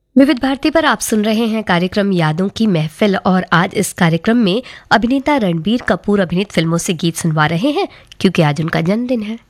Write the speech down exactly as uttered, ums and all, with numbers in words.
विविध भारती पर आप सुन रहे हैं कार्यक्रम यादों की महफिल और आज इस कार्यक्रम में अभिनेता रणबीर कपूर अभिनीत फिल्मों से गीत सुनवा रहे हैं क्योंकि आज उनका जन्मदिन है।